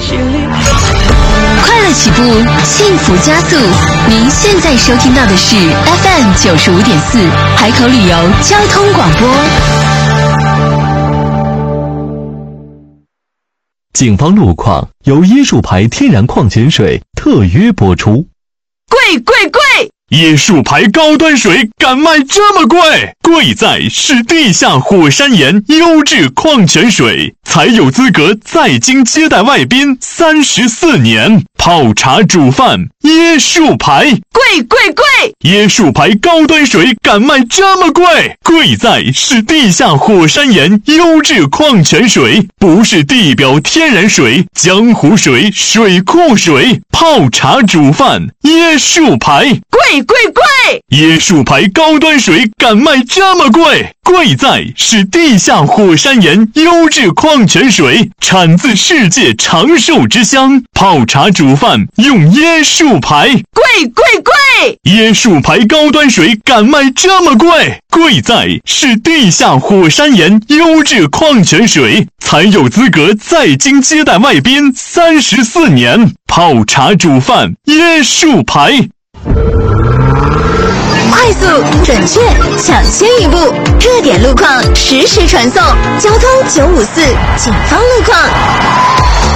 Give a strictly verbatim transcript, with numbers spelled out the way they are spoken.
快乐起步，幸福加速。您现在收听到的是 F M 九十五点四海口旅游交通广播。 警方路况由椰树牌天然矿泉水特约播出。 贵贵贵！ 椰树牌高端水敢卖这么贵？贵在是地下火山岩优质矿泉水，才有资格在京接待外宾三十四年。泡茶煮饭，椰树牌， 贵贵贵！ 椰树牌高端水敢卖这么贵？贵在是地下火山岩优质矿泉水，不是地表天然水、江湖水、水库水。泡茶煮饭，椰树牌， 贵贵贵！ 椰树牌高端水敢卖这么贵？贵在是地下火山岩优质矿泉水，产自世界长寿之乡。泡茶煮饭用椰树牌， 贵贵贵！ 椰树牌高端水敢卖这么贵？贵在是地下火山岩优质矿泉水，才有资格在京接待外宾三十四年。泡茶煮饭，椰树牌。 快速、准确、抢先一步，热点路况实时传送。交通九五四，警方路况。